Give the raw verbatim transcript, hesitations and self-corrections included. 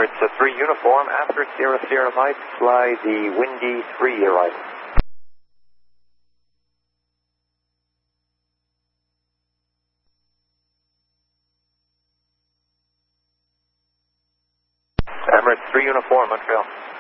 Emirates uh, three uniform, after Sierra Sierra Mike, fly the windy three arrival. Emirates three uniform, Montreal.